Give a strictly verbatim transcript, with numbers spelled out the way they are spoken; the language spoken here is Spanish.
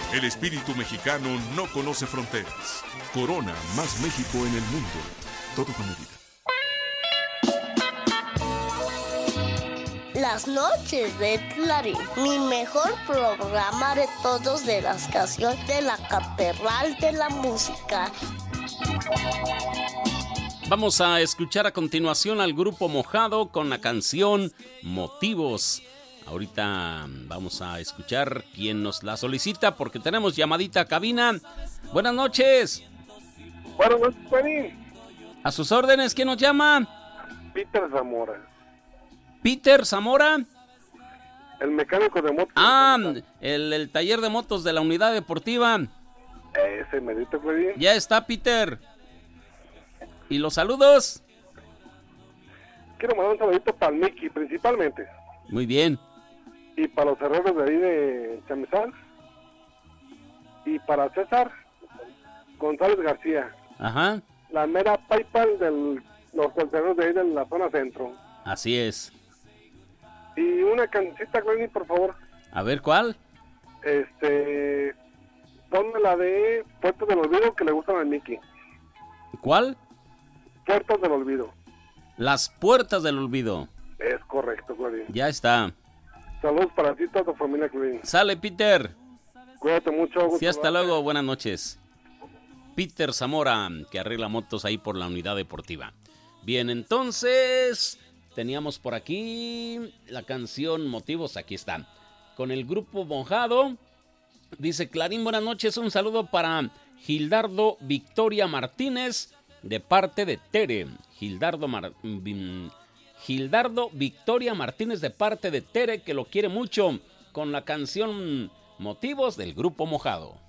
El espíritu mexicano no conoce fronteras. Corona, más México en el mundo. Todo con medida. Las noches de Clarín, mi mejor programa de todos, de las canciones de la Catedral de la Música. Vamos a escuchar a continuación al Grupo Mojado con la canción Motivos. Ahorita vamos a escuchar quién nos la solicita porque tenemos llamadita a cabina. Buenas noches. Buenas noches, Juanín. A sus órdenes, ¿quién nos llama? Peter Zamora. Peter Zamora. El mecánico de motos. Ah, el, el taller de motos de la Unidad Deportiva. Ese medito, Juanín. Ya está, Peter. ¿Y los saludos? Quiero mandar un saludito para el Mickey, principalmente. Muy bien. Y para los herreros de ahí de Chamizal. Y para César González García. Ajá. La mera PayPal de los herreros de ahí de la zona centro. Así es. Y una cancita, Glenny, por favor. A ver, ¿cuál? Este... Ponme la de Puertos del Olvido, que le gustan al Mickey. ¿Cuál? Puertos del Olvido. Las Puertas del Olvido. Es correcto, Glenny. Ya está. Saludos para ti y toda tu familia, Glenny. Sale, Peter. Cuídate mucho. Sí, hasta luego. Buenas noches. Peter Zamora, que arregla motos ahí por la Unidad Deportiva. Bien, entonces... Teníamos por aquí la canción Motivos, aquí está. Con el Grupo Mojado, dice Clarín, buenas noches, un saludo para Gildardo Victoria Martínez, de parte de Tere. Gildardo, Mar... Gildardo Victoria Martínez, de parte de Tere, que lo quiere mucho, con la canción Motivos del Grupo Mojado.